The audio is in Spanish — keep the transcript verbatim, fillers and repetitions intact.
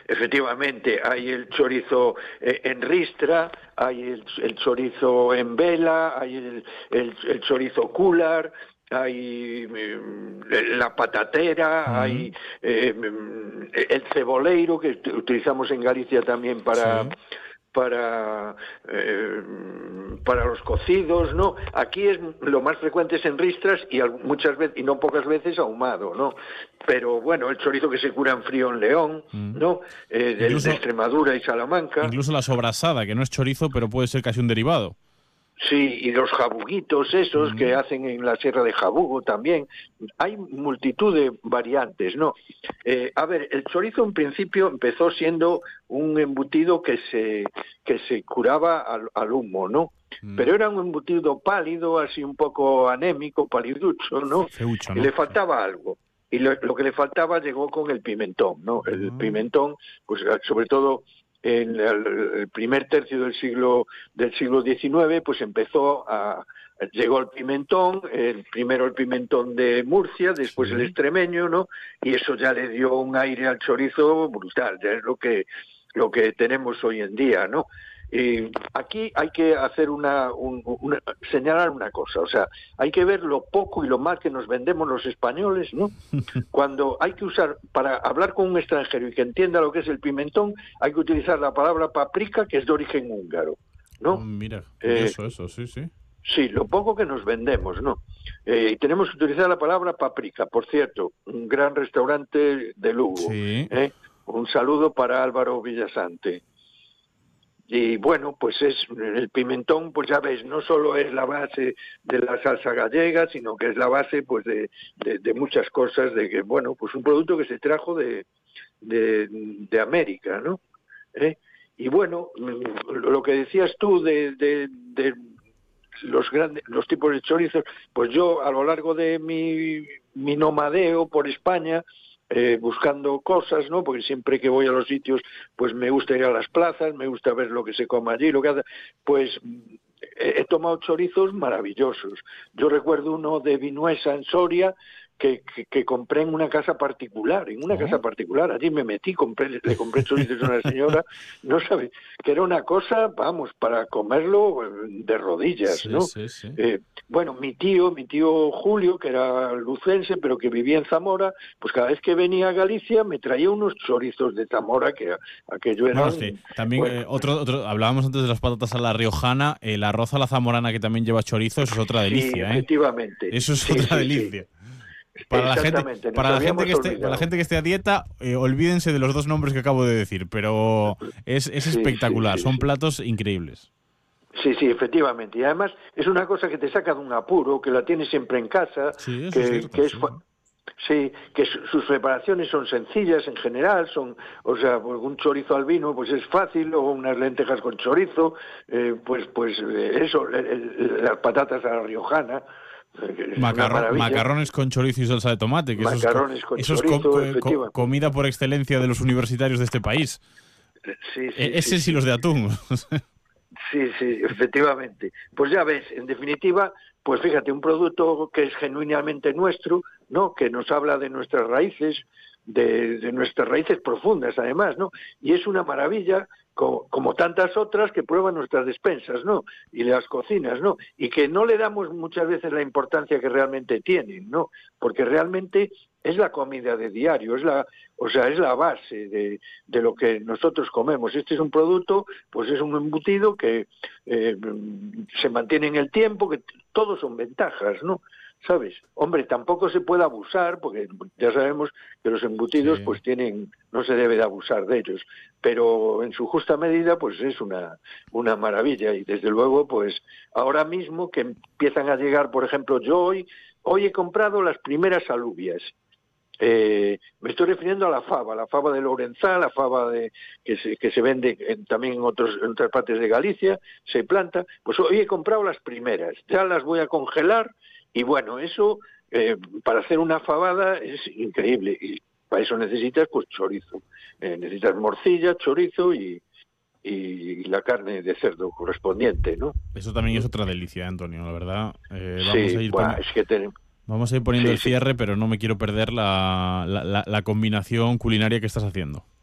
efectivamente, hay el chorizo eh, en ristra, hay el, el chorizo en vela, hay el, el, el chorizo cular, hay eh, la patatera, uh-huh. hay eh, el ceboleiro, que utilizamos en Galicia también para... Sí. para eh, para los cocidos, ¿no? Aquí es lo más frecuente es en ristras y muchas veces y no pocas veces ahumado, ¿no? Pero bueno, el chorizo que se cura en frío en León, mm. ¿no? Eh, de, incluso, de Extremadura y Salamanca. Incluso la sobrasada, que no es chorizo, pero puede ser casi un derivado. Sí, y los jabuguitos esos uh-huh. que hacen en la Sierra de Jabugo también. Hay multitud de variantes, ¿no? Eh, a ver, el chorizo en principio empezó siendo un embutido que se que se curaba al, al humo, ¿no? Uh-huh. Pero era un embutido pálido, así un poco anémico, paliducho, ¿no? Feucho, ¿no? Y le faltaba algo. Y lo, lo que le faltaba llegó con el pimentón, ¿no? Uh-huh. El pimentón, pues sobre todo... en el primer tercio del siglo del siglo diecinueve, pues empezó a llegó el pimentón, el primero el pimentón de Murcia, después sí. el extremeño, ¿no? Y eso ya le dio un aire al chorizo brutal, ya es lo que lo que tenemos hoy en día, ¿no? Y aquí hay que hacer una, un, una señalar una cosa, o sea, hay que ver lo poco y lo mal que nos vendemos los españoles, ¿no? Cuando hay que usar, para hablar con un extranjero y que entienda lo que es el pimentón, hay que utilizar la palabra paprika, que es de origen húngaro, ¿no? Oh, mira, curioso eh, eso, sí, sí. Sí, lo poco que nos vendemos, ¿no? Eh, y tenemos que utilizar la palabra paprika, por cierto, un gran restaurante de Lugo, sí. ¿eh? Un saludo para Álvaro Villasante. Y bueno, pues es el pimentón, pues ya ves, no solo es la base de la salsa gallega, sino que es la base pues de, de, de muchas cosas, de que, bueno, pues un producto que se trajo de, de, de América, ¿no? ¿Eh? Y bueno, lo que decías tú de, de, de los grandes, los tipos de chorizos, pues yo a lo largo de mi, mi nomadeo por España, Eh, buscando cosas, ¿no? Porque siempre que voy a los sitios, pues me gusta ir a las plazas, me gusta ver lo que se come allí, lo que hace, pues he, he tomado chorizos maravillosos. Yo recuerdo uno de Vinuesa en Soria, que, que, que compré en una casa particular, en una ¿Oh? casa particular, allí me metí, compré, le compré chorizos a una señora, no sabe, que era una cosa, vamos, para comerlo de rodillas, sí, ¿no? Sí, sí. Eh, bueno, mi tío, mi tío Julio, que era lucense, pero que vivía en Zamora, pues cada vez que venía a Galicia me traía unos chorizos de Zamora, que aquello era... Bueno, sí. También, bueno, eh, otro, otro, hablábamos antes de las patatas a la riojana, el arroz a la zamorana, que también lleva chorizo, eso es otra delicia, sí, efectivamente. ¿eh? Eso es sí, otra sí, delicia. Sí. Para la, gente, para, la gente que esté, para la gente que esté a dieta, eh, olvídense de los dos nombres que acabo de decir, pero es, es sí, espectacular, sí, sí, son sí. platos increíbles. Sí, sí, efectivamente. Y además es una cosa que te saca de un apuro, que la tienes siempre en casa, sí, eso que, es cierto, que es... Sí. Sí, que sus preparaciones son sencillas en general, son, o sea, un chorizo al vino pues es fácil, o unas lentejas con chorizo, eh, pues pues eso, el, el, las patatas a la riojana. Macarro, macarrones con chorizo y salsa de tomate, que macarrones eso con es, eso chorizo, es co co comida por excelencia de los universitarios de este país. Sí, sí, eh, ese sí, sí, los de atún. Sí, sí, efectivamente. Pues ya ves, en definitiva, pues fíjate, un producto que es genuinamente nuestro, ¿no? Que nos habla de nuestras raíces, de, de nuestras raíces profundas, además, ¿no? Y es una maravilla, como, como tantas otras que prueban nuestras despensas, ¿no? Y las cocinas, ¿no? Y que no le damos muchas veces la importancia que realmente tienen, ¿no? Porque realmente es la comida de diario, es la, o sea, es la base de, de lo que nosotros comemos. Este es un producto, pues es un embutido que eh, se mantiene en el tiempo, que todos son ventajas, ¿no? ¿Sabes? Hombre, tampoco se puede abusar, porque ya sabemos que los embutidos, sí. pues tienen, no se debe de abusar de ellos, pero en su justa medida, pues es una, una maravilla. Y desde luego, pues ahora mismo que empiezan a llegar, por ejemplo, yo hoy, hoy he comprado las primeras alubias. Eh, me estoy refiriendo a la fava, la fava de Lourenzá, la fava de, que, se, que se vende en, también en, otros, en otras partes de Galicia, se planta. Pues hoy he comprado las primeras, ya las voy a congelar y bueno, eso eh, para hacer una fabada es increíble y para eso necesitas pues chorizo, eh, necesitas morcilla, chorizo y, y la carne de cerdo correspondiente, ¿no? Eso también es otra delicia, Antonio, la verdad. Eh, vamos sí, a ir bueno, es que tenemos... Vamos a ir poniendo sí, el cierre, sí. pero no me quiero perder la, la, la, la combinación culinaria que estás haciendo.